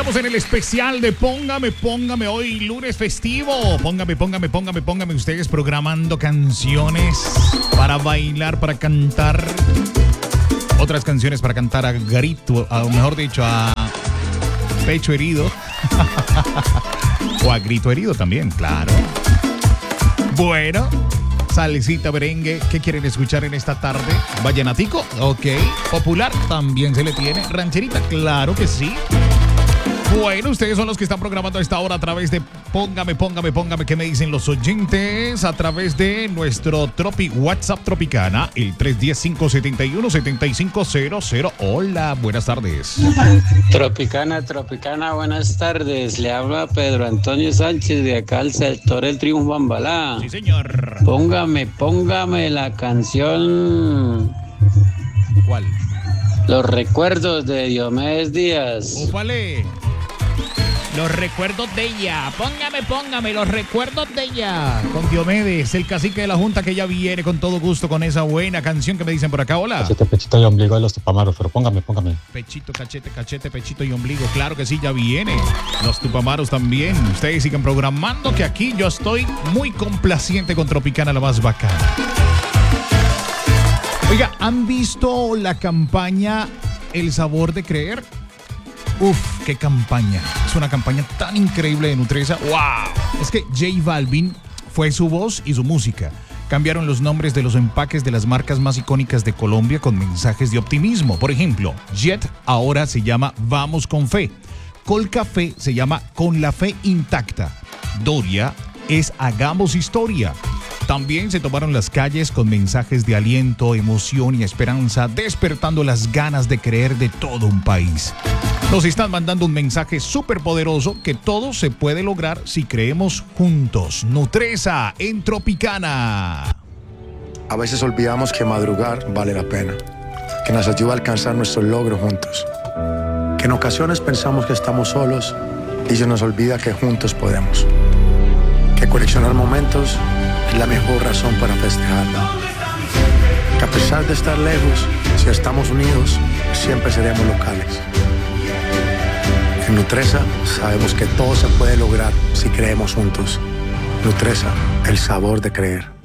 Estamos en el especial de Póngame hoy, lunes festivo. Póngame ustedes programando canciones para bailar, para cantar. Otras canciones para cantar a grito, o mejor dicho, a pecho herido. O a grito herido también, claro. Bueno, salsita, merengue, ¿qué quieren escuchar en esta tarde? Vallenatico, ok. Popular, también se le tiene. Rancherita, claro que sí. Bueno, ustedes son los que están programando a esta hora a través de Póngame, ¿qué me dicen los oyentes? A través de nuestro WhatsApp Tropicana, el 310-571-7500. Hola, buenas tardes. Tropicana, buenas tardes. Le habla Pedro Antonio Sánchez de acá al sector El Triunfo Ambalá. Sí, señor. Póngame la canción. ¿Cuál? Los recuerdos de Diomedes Díaz. Ópale. Los recuerdos de ella. Póngame los recuerdos de ella. Con Diomedes, el cacique de la Junta, que ya viene con todo gusto con esa buena canción que me dicen por acá. Hola. Cachete, pechito y ombligo de los Tupamaros, pero póngame. Pechito, cachete, pechito y ombligo. Claro que sí, ya viene. Los Tupamaros también. Ustedes siguen programando, que aquí yo estoy muy complaciente con Tropicana, la más bacana. Oiga, ¿han visto la campaña El Sabor de Creer? Uf, qué campaña. Es una campaña tan increíble de Nutresa. ¡Wow! Es que J Balvin fue su voz y su música. Cambiaron los nombres de los empaques de las marcas más icónicas de Colombia con mensajes de optimismo. Por ejemplo, Jet ahora se llama Vamos con Fe. Colcafé se llama Con la Fe Intacta. Doria es Hagamos Historia. También se tomaron las calles con mensajes de aliento, emoción y esperanza, despertando las ganas de creer de todo un país. Nos están mandando un mensaje súper poderoso que todo se puede lograr si creemos juntos. Nutresa en Tropicana. A veces olvidamos que madrugar vale la pena, que nos ayuda a alcanzar nuestros logros juntos. Que en ocasiones pensamos que estamos solos y se nos olvida que juntos podemos. Que coleccionar momentos es la mejor razón para festejar. Que a pesar de estar lejos, si estamos unidos, siempre seremos locales. En Nutresa sabemos que todo se puede lograr si creemos juntos. Nutresa, el sabor de creer.